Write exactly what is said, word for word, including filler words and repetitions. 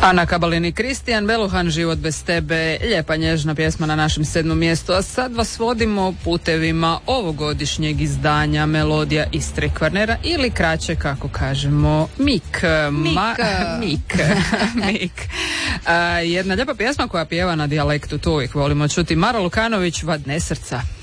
Ana Kabalin i Kristijan Beluhan, Život bez tebe, lijepa nježna pjesma na našem sedmom mjestu, a sad vas vodimo putevima ovogodišnjeg izdanja Melodija Istre i Kvarnera, ili kraće kako kažemo Mik. Mik. Ma, Mik. Mik. A, jedna lijepa pjesma koja pjeva na dijalektu, to uvijek volimo čuti. Maro Lukanović, Vad ne srca.